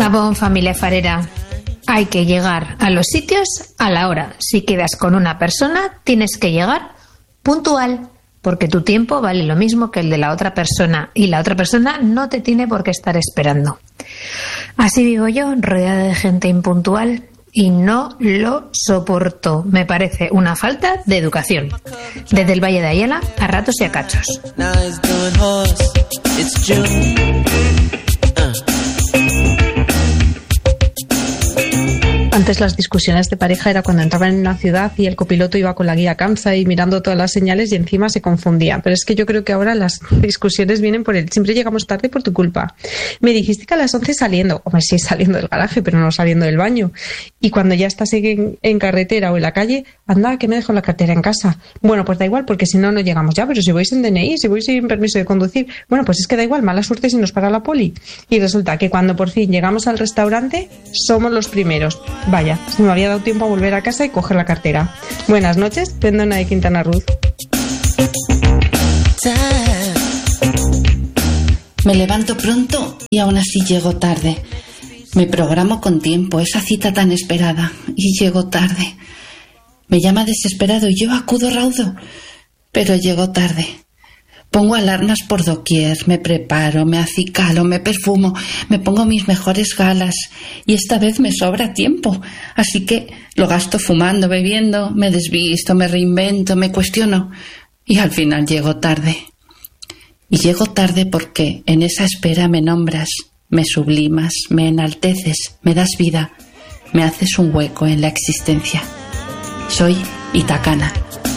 Gabón, familia farera. Hay que llegar a los sitios a la hora. Si quedas con una persona, tienes que llegar puntual, porque tu tiempo vale lo mismo que el de la otra persona y la otra persona no te tiene por qué estar esperando. Así vivo yo, rodeada de gente impuntual, y no lo soporto. Me parece una falta de educación. Desde el Valle de Ayala, a ratos y a cachos. Antes las discusiones de pareja era cuando entraban en la ciudad y el copiloto iba con la guía Kamsa y mirando todas las señales y encima se confundía. Pero es que yo creo que ahora las discusiones vienen por el siempre llegamos tarde por tu culpa. Me dijiste que a las 11 saliendo. Hombre, sí, saliendo del garaje, pero no saliendo del baño. Y cuando ya estás en carretera o en la calle, anda, que me dejo la cartera en casa. Bueno, pues da igual, porque si no, no llegamos ya. Pero si voy sin DNI, si voy sin permiso de conducir, bueno, pues es que da igual, mala suerte si nos para la poli. Y resulta que cuando por fin llegamos al restaurante, somos los primeros. Vaya, se me había dado tiempo a volver a casa y coger la cartera. Buenas noches, Pendona de Quintana Roo. Me levanto pronto y aún así llego tarde. Me programo con tiempo, esa cita tan esperada, y llego tarde. Me llama desesperado y yo acudo raudo, pero llego tarde. Pongo alarmas por doquier, me preparo, me acicalo, me perfumo, me pongo mis mejores galas y esta vez me sobra tiempo, así que lo gasto fumando, bebiendo, me desvisto, me reinvento, me cuestiono y al final llego tarde. Y llego tarde porque en esa espera me nombras, me sublimas, me enalteces, me das vida, me haces un hueco en la existencia. Soy Itacana.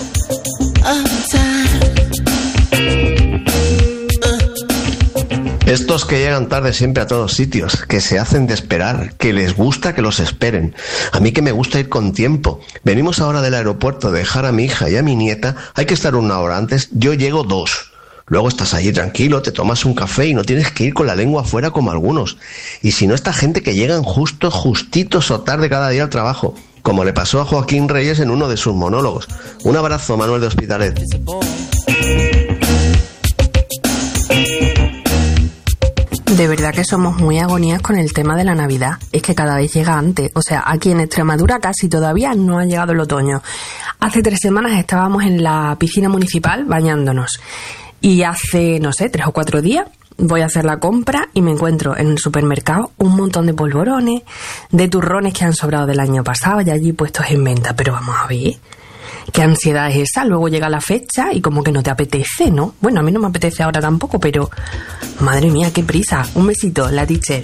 Estos que llegan tarde siempre a todos sitios, que se hacen de esperar, que les gusta que los esperen. A mí que me gusta ir con tiempo. Venimos ahora del aeropuerto a dejar a mi hija y a mi nieta, hay que estar 1 hora antes, yo llego 2. Luego estás allí tranquilo, te tomas un café y no tienes que ir con la lengua afuera como algunos. Y si no, esta gente que llegan justitos o tarde cada día al trabajo, como le pasó a Joaquín Reyes en uno de sus monólogos. Un abrazo, Manuel de Hospitalet. De verdad que somos muy agonías con el tema de la Navidad. Es que cada vez llega antes. O sea, aquí en Extremadura casi todavía no ha llegado el otoño. Hace 3 semanas estábamos en la piscina municipal bañándonos. Y hace, no sé, 3 o 4 días voy a hacer la compra y me encuentro en el supermercado un montón de polvorones, de turrones que han sobrado del año pasado y allí puestos en venta. Pero vamos a ver, ¿qué ansiedad es esa? Luego llega la fecha y como que no te apetece, ¿no? Bueno, a mí no me apetece ahora tampoco, pero madre mía, qué prisa. Un besito, la teacher.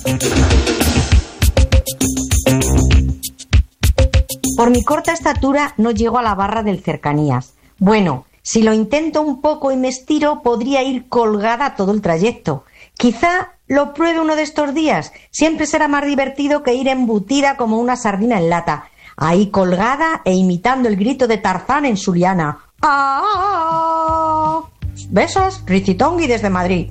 Por mi corta estatura no llego a la barra del Cercanías. Bueno, si lo intento un poco y me estiro, podría ir colgada todo el trayecto. Quizá lo pruebe uno de estos días. Siempre será más divertido que ir embutida como una sardina en lata. Ahí colgada e imitando el grito de Tarzán en su liana. ¡Ah! Besos, Ricitongui desde Madrid.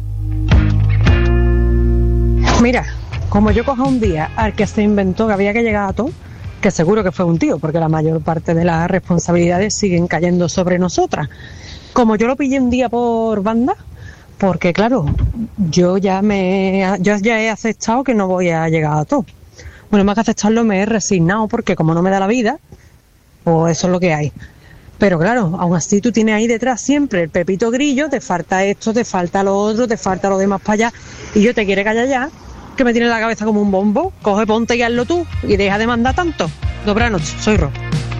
Mira, como yo coja un día al que se inventó que había que llegar a todo, que seguro que fue un tío, porque la mayor parte de las responsabilidades siguen cayendo sobre nosotras. Como yo lo pillé un día por banda, porque claro, yo ya he aceptado que no voy a llegar a todo. Bueno, más que aceptarlo me he resignado porque como no me da la vida, pues eso es lo que hay. Pero claro, aún así tú tienes ahí detrás siempre el pepito grillo, te falta esto, te falta lo otro, te falta lo demás para allá, y yo te quiere callar ya, que me tiene la cabeza como un bombo. Coge, ponte y hazlo tú, y deja de mandar tanto. Buenas noches, soy Ro.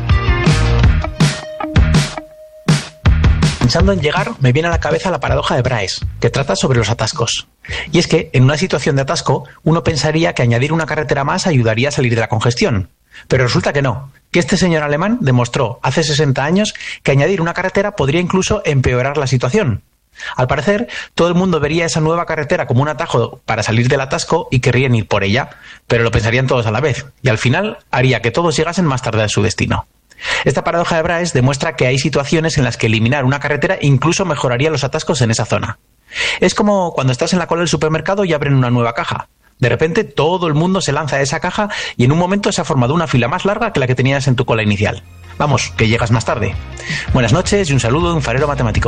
Pensando en llegar, me viene a la cabeza la paradoja de Braes, que trata sobre los atascos. Y es que, en una situación de atasco, uno pensaría que añadir una carretera más ayudaría a salir de la congestión. Pero resulta que no, que este señor alemán demostró hace 60 años que añadir una carretera podría incluso empeorar la situación. Al parecer, todo el mundo vería esa nueva carretera como un atajo para salir del atasco y querrían ir por ella, pero lo pensarían todos a la vez, y al final haría que todos llegasen más tarde a su destino. Esta paradoja de Braes demuestra que hay situaciones en las que eliminar una carretera incluso mejoraría los atascos en esa zona. Es como cuando estás en la cola del supermercado y abren una nueva caja. De repente todo el mundo se lanza a esa caja y en un momento se ha formado una fila más larga que la que tenías en tu cola inicial. Vamos, que llegas más tarde. Buenas noches y un saludo de un farero matemático.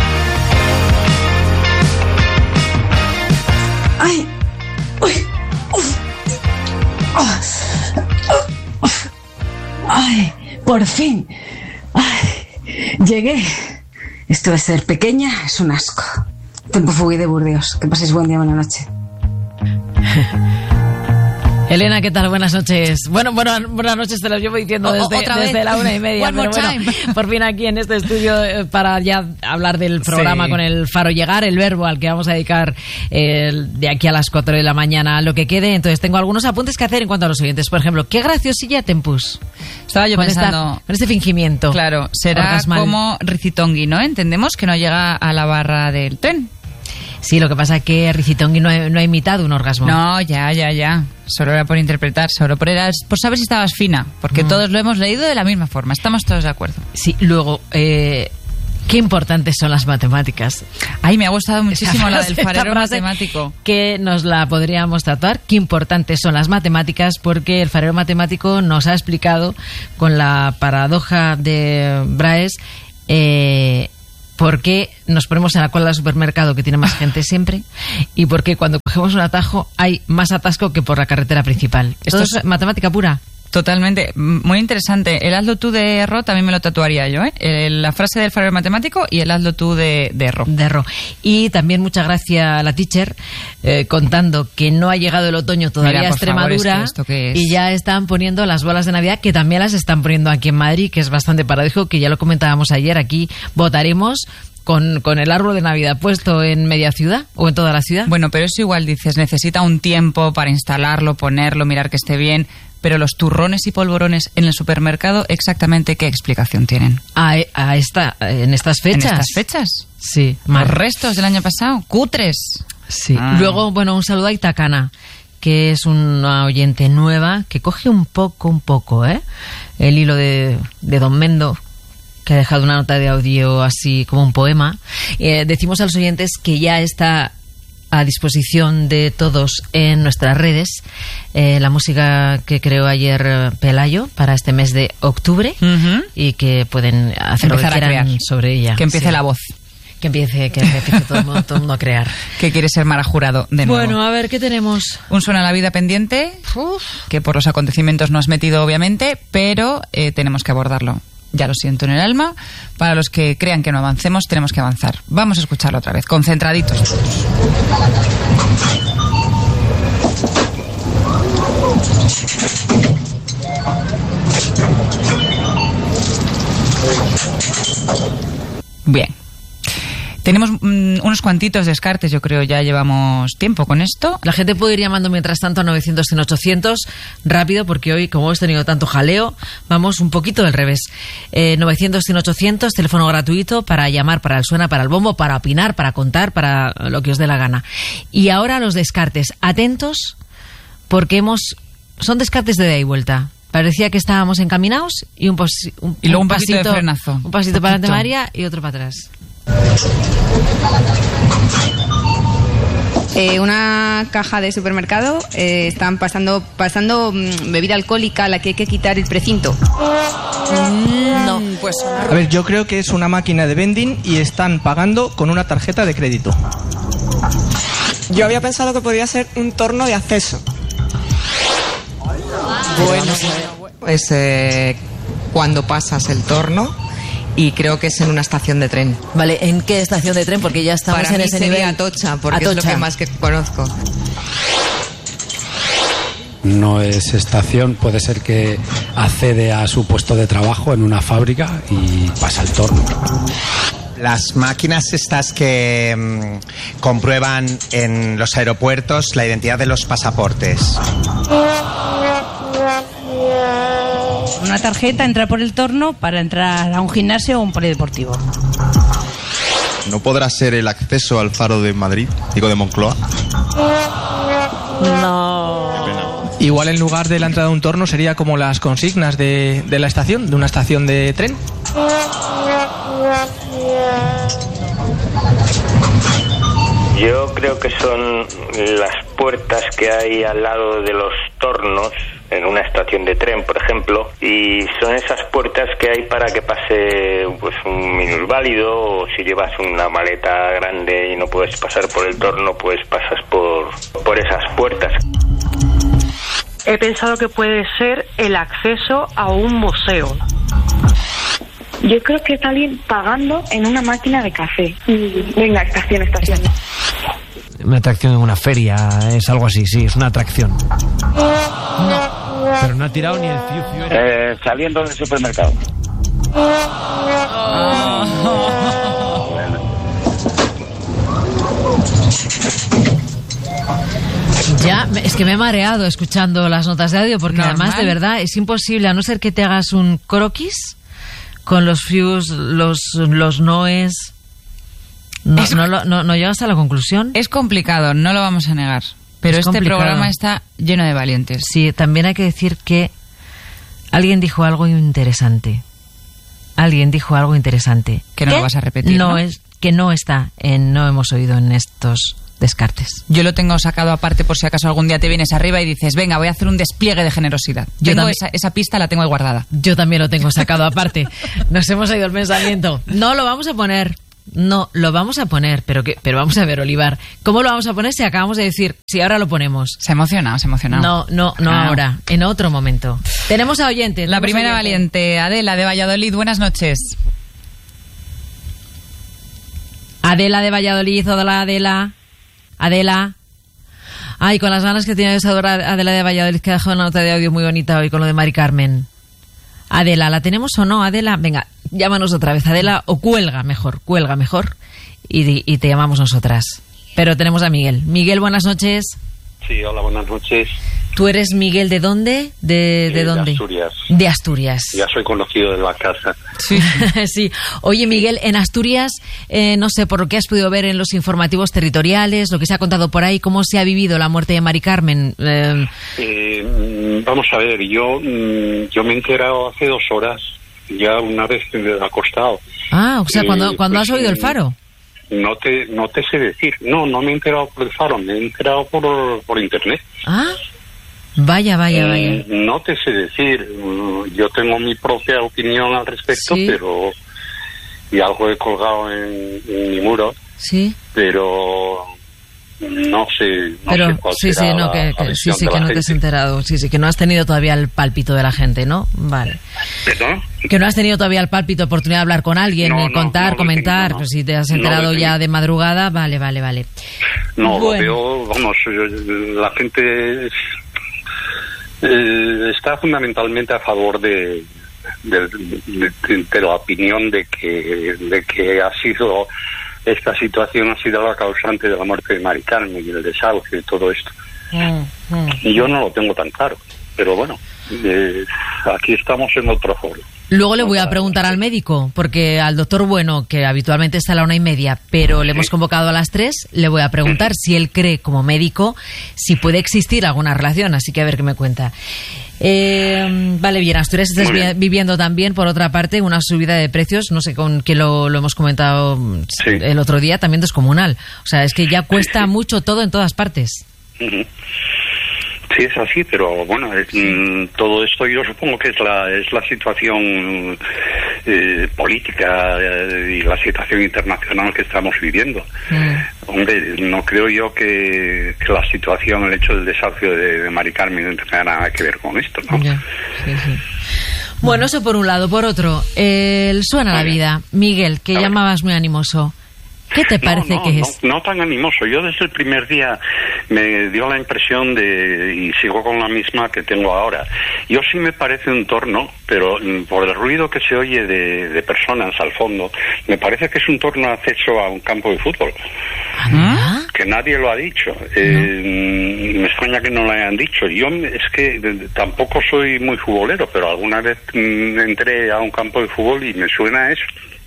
¡Ay! ¡Uy! ¡Ay! ¡Por fin! ¡Ay! Llegué. Esto de ser pequeña es un asco. Tempo fugui de Burdeos. Que paséis buen día, buena noche. Elena, ¿qué tal? Buenas noches. Bueno, buenas noches, te lo llevo diciendo desde la 1:30. One more time. Por fin aquí en este estudio para ya hablar del programa con el Faro Llegar, el verbo al que vamos a dedicar de aquí a las 4 de la mañana lo que quede. Entonces tengo algunos apuntes que hacer en cuanto a los oyentes. Por ejemplo, qué graciosilla Tempus. Estaba yo pensando... Con este fingimiento. Claro, será orgasmal. como Rizitongi, ¿no? Entendemos que no llega a la barra del tren. Sí, lo que pasa es que Rizitongi no ha imitado un orgasmo. No, ya. Solo era por interpretar, por saber si estabas fina, porque todos lo hemos leído de la misma forma, estamos todos de acuerdo. Sí, luego, qué importantes son las matemáticas. Ay, me ha gustado muchísimo la del farero matemático. Que nos la podríamos tatuar. Qué importantes son las matemáticas, porque el farero matemático nos ha explicado con la paradoja de Braes por qué nos ponemos en la cola del supermercado, que tiene más gente siempre, y por qué cuando cogemos un atajo hay más atasco que por la carretera principal. Esto es matemática pura. Totalmente, muy interesante. El hazlo tú de Erro también me lo tatuaría yo, ¿eh? La frase del farero matemático y el hazlo tú de Erro. Y también muchas gracias a la teacher contando que no ha llegado el otoño todavía a Extremadura, favor, es y ya están poniendo las bolas de Navidad, que también las están poniendo aquí en Madrid, que es bastante paradójico, que ya lo comentábamos ayer. Aquí votaremos con el árbol de Navidad puesto en media ciudad o en toda la ciudad. Bueno, pero eso igual dices, necesita un tiempo para instalarlo, ponerlo, mirar que esté bien. Pero los turrones y polvorones en el supermercado, ¿exactamente qué explicación tienen? En estas fechas. ¿En estas fechas? Sí. Los restos del año pasado, cutres. Sí. Luego, un saludo a Itacana, que es una oyente nueva, que coge un poco, el hilo de Don Mendo, que ha dejado una nota de audio así como un poema. Decimos a los oyentes que ya está a disposición de todos en nuestras redes la música que creó ayer Pelayo para este mes de octubre, y que pueden hacer lo que quieran sobre ella. Que empiece la voz. Que empiece todo el mundo a crear. Que quiere ser Mara Jurado de nuevo. Bueno, a ver, ¿qué tenemos? Un Suena la vida pendiente, que por los acontecimientos no has metido, obviamente, pero tenemos que abordarlo. Ya lo siento en el alma. Para los que crean que no avancemos, tenemos que avanzar. Vamos a escucharlo otra vez, concentraditos. Bien. Tenemos unos cuantitos descartes, yo creo, ya llevamos tiempo con esto. La gente puede ir llamando mientras tanto a 900-100-800, rápido, porque hoy, como hemos tenido tanto jaleo, vamos un poquito del revés. 900-100-800, teléfono gratuito para llamar, para el Suena, para el Bombo, para opinar, para contar, para lo que os dé la gana. Y ahora los descartes. Atentos, porque son descartes de ida y vuelta. Parecía que estábamos encaminados y luego un pasito de frenazo. Un pasito para adelante, María, y otro para atrás. Una caja de supermercado, están pasando bebida alcohólica a la que hay que quitar el precinto. No, pues a ver, yo creo que es una máquina de vending y están pagando con una tarjeta de crédito. Yo había pensado que podía ser un torno de acceso. Bueno, es cuando pasas el torno. Y creo que es en una estación de tren. Vale, ¿en qué estación de tren? Porque ya estamos Para en mí ese sería nivel. Atocha, porque es lo que más que conozco. No es estación, puede ser que accede a su puesto de trabajo en una fábrica y pasa el torno. Las máquinas estas que comprueban en los aeropuertos la identidad de los pasaportes. Una tarjeta, entrar por el torno para entrar a un gimnasio o un polideportivo. ¿No podrá ser el acceso al Faro de Madrid, digo de Moncloa? No. Igual en lugar de la entrada de un torno sería como las consignas de la estación, de una estación de tren. Yo creo que son las puertas que hay al lado de los tornos en una estación de tren, por ejemplo, y son esas puertas que hay para que pase pues un minusválido, o si llevas una maleta grande y no puedes pasar por el torno, pues pasas por esas puertas. he pensado que puede ser el acceso a un museo. Yo creo que es alguien pagando en una máquina de café. Venga, estación. Una atracción en una feria, es algo así, sí, es una atracción. No, pero no ha tirado ni el fiu. Saliendo del supermercado. Ya, es que me he mareado escuchando las notas de audio, porque Normal. además, de verdad, es imposible, a no ser que te hagas un croquis con los fius, los noes. No llegas a la conclusión. Es complicado, no lo vamos a negar. Pero Es este complicado. programa está lleno de valientes. Sí, también hay que decir que alguien dijo algo interesante. Que no ¿Qué? lo vas a repetir, ¿no? Que no está no hemos oído en estos descartes. Yo lo tengo sacado aparte por si acaso algún día te vienes arriba y dices, venga, voy a hacer un despliegue de generosidad. Esa pista la tengo ahí guardada. Yo también lo tengo sacado aparte. Nos hemos ido el pensamiento. No lo vamos a poner. No, lo vamos a poner, pero vamos a ver, Olivar, ¿cómo lo vamos a poner si acabamos de decir, si ahora lo ponemos? Se ha emocionado. No ahora, en otro momento. Tenemos a oyentes. La primera valiente, Adela de Valladolid, buenas noches. Adela de Valladolid, hola Adela. Ay, con las ganas que tiene de saludar a Adela de Valladolid, que ha dejado una nota de audio muy bonita hoy con lo de Mari Carmen. Adela, ¿la tenemos o no, Adela? Venga, llámanos otra vez, Adela, o cuelga mejor, y te llamamos nosotras. Pero tenemos a Miguel. Miguel, buenas noches. Sí, hola, buenas noches. ¿Tú eres Miguel de dónde? ¿De dónde? De Asturias. De Asturias. Ya soy conocido de la casa. Sí. Sí. Oye, Miguel, en Asturias, no sé, por lo que has podido ver en los informativos territoriales, lo que se ha contado por ahí, ¿cómo se ha vivido la muerte de Mari Carmen? Vamos a ver, yo me he enterado hace 2 horas, ya una vez acostado. Ah, o sea, cuando has oído el Faro. No te sé decir. No me he enterado por el Faro, me he enterado por internet. Ah, vaya. No te sé decir. Yo tengo mi propia opinión al respecto, Sí. pero... Y algo he colgado en mi muro. Sí. Pero... No sé cuál será la versión de que la no te gente. has enterado. Sí, que no has tenido todavía el pálpito de la gente, ¿no? Vale. ¿Perdón? Que no has tenido todavía el pálpito, oportunidad de hablar con alguien, contar, comentar. no. Pues si te has No lo enterado he ya de madrugada, vale. No, Bueno. lo veo, vamos, la gente está fundamentalmente a favor de la opinión de que esta situación ha sido la causante de la muerte de Mari Carmen y el desahucio y todo esto. Y yo no lo tengo tan claro, pero bueno, aquí estamos en otro foro. Luego le voy a preguntar al médico, porque al doctor Bueno, que habitualmente está a la 1:30, pero le hemos convocado a las 3, le voy a preguntar si él cree, como médico, si puede existir alguna relación, así que a ver qué me cuenta. Vale, bien, Asturias estás viviendo también, por otra parte, una subida de precios, no sé con qué lo hemos comentado el otro día, también descomunal. O sea, es que ya cuesta mucho todo en todas partes. Sí, es así, pero bueno, todo esto yo supongo que es la situación política y la situación internacional que estamos viviendo. Hombre, no creo yo que la situación, el hecho del desahucio de Mari Carmen tenga nada que ver con esto, ¿no? Ya, sí. Bueno, eso por un lado. Por otro, suena la vida. Miguel, que llamabas muy animoso. ¿Qué te parece que es? No tan animoso. Yo desde el primer día me dio la impresión y sigo con la misma que tengo ahora. Yo sí me parece un torno, pero por el ruido que se oye de personas al fondo, me parece que es un torno de acceso a un campo de fútbol. Que nadie lo ha dicho. Me extraña que no lo hayan dicho. Yo es que tampoco soy muy futbolero, pero alguna vez entré a un campo de fútbol y me suena a eso.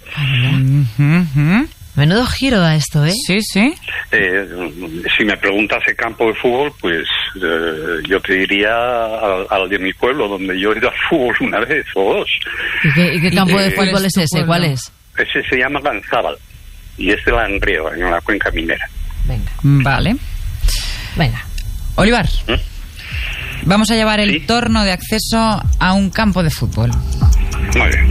Menudo giro da esto, ¿eh? Sí. Si me preguntas el campo de fútbol, pues yo te diría al de mi pueblo, donde yo he ido al fútbol una vez o dos. ¿Y qué campo de fútbol es ese? ¿Cuál es? Ese se llama Lanzábal y es de Langreo, en la cuenca minera. Venga. Vale. Venga. Olivar, vamos a llevar el torno de acceso a un campo de fútbol. Muy bien.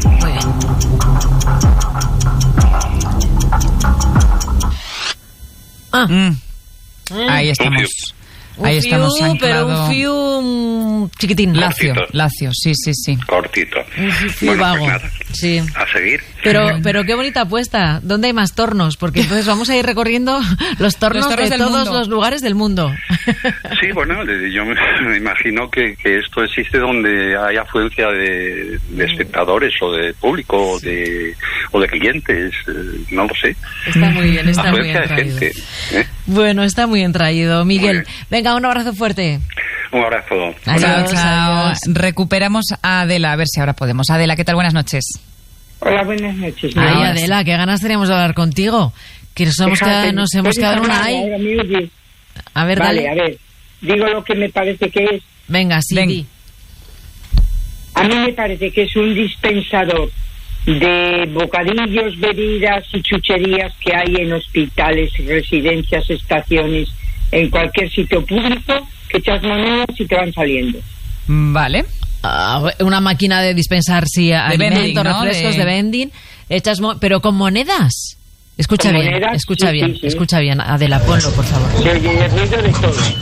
Ahí estamos. Ahí estamos pero anclado. un fiu chiquitín. Lacio, sí. Cortito. Un fiu Bueno, vago. pues nada. Sí. A seguir. Pero qué bonita apuesta. ¿Dónde hay más tornos? Porque entonces vamos a ir recorriendo los tornos de del todos mundo. los lugares del mundo. Sí, bueno, yo me imagino que esto existe donde hay afluencia de espectadores o de público o de clientes, no lo sé. Está muy bien, está muy bien Afluencia de traído. gente. Bueno, está muy bien traído, Miguel. Muy bien. Venga, un abrazo fuerte. Un abrazo. Adiós, Chao. adiós. Recuperamos a Adela, a ver si ahora podemos. Adela, ¿qué tal? Buenas noches. Hola, buenas noches. Ay, Adela, qué ganas teníamos de hablar contigo. Que nos hemos quedado en una ay. A ver, vale, dale. a ver, digo lo que me parece que es. Venga, sí, di. A mí me parece que es un dispensador de bocadillos, bebidas y chucherías que hay en hospitales, residencias, estaciones, en cualquier sitio público, que echas monedas y te van saliendo. Vale. Una máquina de dispensar, sí, alimentos, vending, ¿no? refrescos, de vending. Pero con monedas. Escucha ¿Con bien, monedas? escucha Sí, bien, sí, sí. escucha bien. Adela, ponlo, por favor. Se oye el ruido de todo.